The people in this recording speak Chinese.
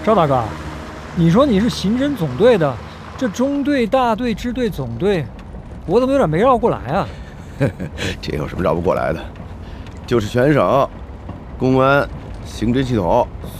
赵大哥，你说你是刑侦总队的，这中队、大队、支队、总队，我怎么有点没绕过来啊？ 这有什么绕不过来的？就是全省公安、刑侦系统